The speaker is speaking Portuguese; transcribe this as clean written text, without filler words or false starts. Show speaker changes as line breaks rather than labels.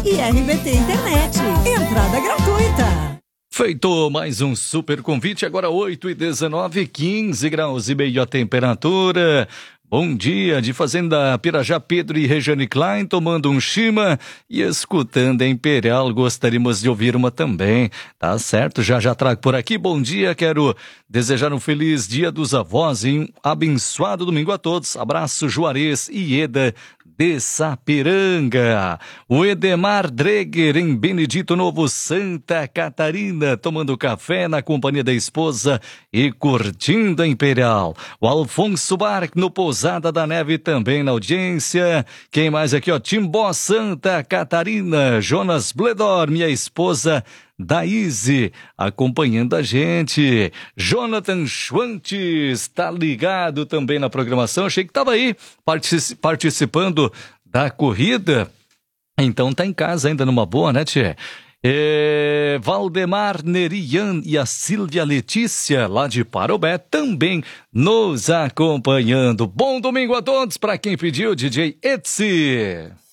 e RBT Internet. Entrada gratuita.
Feito mais um super convite, agora 8h19, 15 graus e meio a temperatura. Bom dia de Fazenda Pirajá, Pedro e Regiane Klein, tomando um chima e escutando a Imperial. Gostaríamos de ouvir uma também, tá certo? Já trago por aqui. Bom dia, quero desejar um feliz Dia dos Avós e um abençoado domingo a todos. Abraço, Juarez e Eda de Sapiranga. O Edemar Dreger em Benedito Novo, Santa Catarina, tomando café na companhia da esposa e curtindo a Imperial. O Alfonso Barque no Pousada da Neve também na audiência. Quem mais aqui, ó? Timbó, Santa Catarina. Jonas Bledor, minha esposa Daíse, acompanhando a gente. Jonathan Schwantes tá ligado também na programação. Achei que tava aí participando da corrida. Então tá em casa ainda numa boa, né, tchê? Valdemar Nerian e a Silvia Letícia, lá de Parobé, também nos acompanhando. Bom domingo a todos, para quem pediu, DJ Etsi.